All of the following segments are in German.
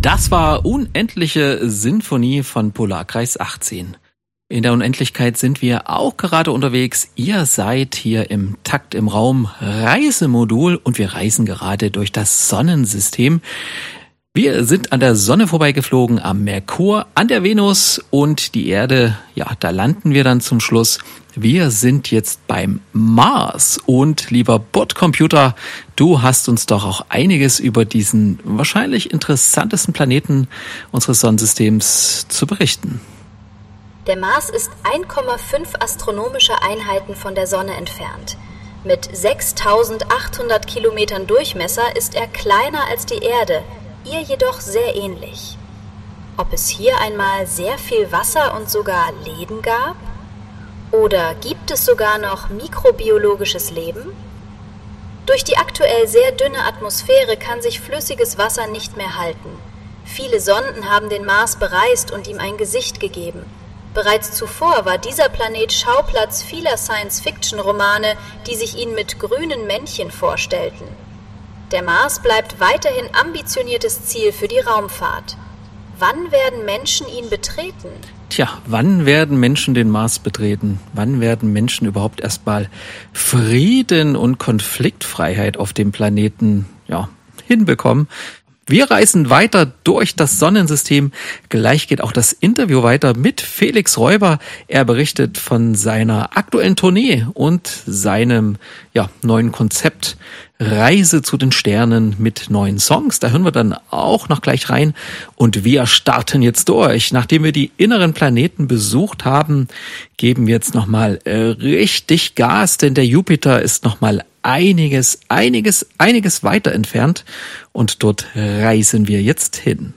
Das war Unendliche Sinfonie von Polarkreis 18. In der Unendlichkeit sind wir auch gerade unterwegs. Ihr seid hier im Takt im Raum Reisemodul und wir reisen gerade durch das Sonnensystem. Wir sind an der Sonne vorbeigeflogen, am Merkur, an der Venus und die Erde, ja, da landen wir dann zum Schluss. Wir sind jetzt beim Mars und lieber Bordcomputer, du hast uns doch auch einiges über diesen wahrscheinlich interessantesten Planeten unseres Sonnensystems zu berichten. Der Mars ist 1,5 astronomische Einheiten von der Sonne entfernt. Mit 6.800 Kilometern Durchmesser ist er kleiner als die Erde, ihr jedoch sehr ähnlich. Ob es hier einmal sehr viel Wasser und sogar Leben gab? Oder gibt es sogar noch mikrobiologisches Leben? Durch die aktuell sehr dünne Atmosphäre kann sich flüssiges Wasser nicht mehr halten. Viele Sonden haben den Mars bereist und ihm ein Gesicht gegeben. Bereits zuvor war dieser Planet Schauplatz vieler Science-Fiction-Romane, die sich ihn mit grünen Männchen vorstellten. Der Mars bleibt weiterhin ambitioniertes Ziel für die Raumfahrt. Wann werden Menschen ihn betreten? Tja, wann werden Menschen den Mars betreten? Wann werden Menschen überhaupt erstmal Frieden und Konfliktfreiheit auf dem Planeten, hinbekommen? Wir reisen weiter durch das Sonnensystem. Gleich geht auch das Interview weiter mit Felix Räuber. Er berichtet von seiner aktuellen Tournee und seinem neuen Konzept Reise zu den Sternen mit neuen Songs. Da hören wir dann auch noch gleich rein. Und wir starten jetzt durch. Nachdem wir die inneren Planeten besucht haben, geben wir jetzt nochmal richtig Gas, denn der Jupiter ist nochmal einiges weiter entfernt und dort reisen wir jetzt hin.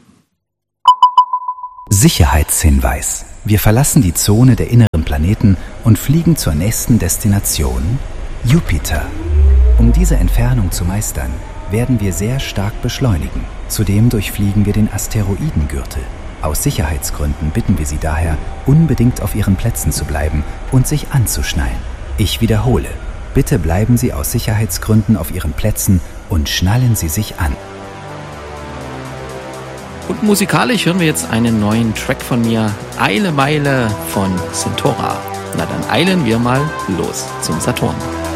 Sicherheitshinweis. Wir verlassen die Zone der inneren Planeten und fliegen zur nächsten Destination, Jupiter. Um diese Entfernung zu meistern, werden wir sehr stark beschleunigen. Zudem durchfliegen wir den Asteroidengürtel. Aus Sicherheitsgründen bitten wir Sie daher, unbedingt auf Ihren Plätzen zu bleiben und sich anzuschnallen. Ich wiederhole. Bitte bleiben Sie aus Sicherheitsgründen auf Ihren Plätzen und schnallen Sie sich an. Und musikalisch hören wir jetzt einen neuen Track von mir, Eile Meile von Sintora. Na dann eilen wir mal los zum Saturn.